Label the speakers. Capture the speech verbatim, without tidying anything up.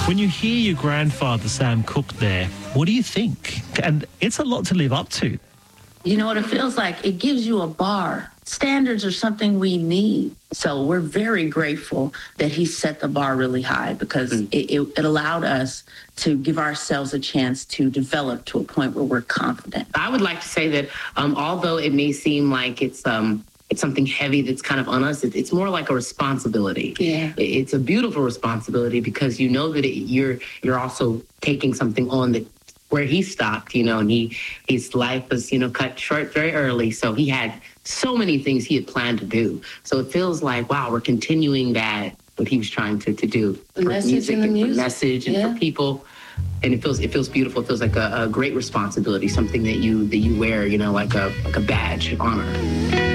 Speaker 1: When you hear your grandfather, Sam Cooke, there, what do you think? And it's a lot to live up to.
Speaker 2: You know what it feels like? It gives you a bar. Standards are something we need. So we're very grateful that he set the bar really high, because mm. it, it, it allowed us to give ourselves a chance to develop to a point where we're confident.
Speaker 3: I would like to say that um, although it may seem like it's um, it's something heavy that's kind of on us, it, it's more like a responsibility.
Speaker 2: Yeah.
Speaker 3: It, it's a beautiful responsibility, because you know that it, you're you're also taking something on that where he stopped, you know, and he his life was, you know, cut short very early. So he had so many things he had planned to do. So it feels like, wow, we're continuing that, what he was trying to, to do.
Speaker 2: The message and the music.
Speaker 3: For message and
Speaker 2: yeah.
Speaker 3: for people. And it feels it feels beautiful. It feels like a, a great responsibility, something that you that you wear, you know, like a like a badge of honor.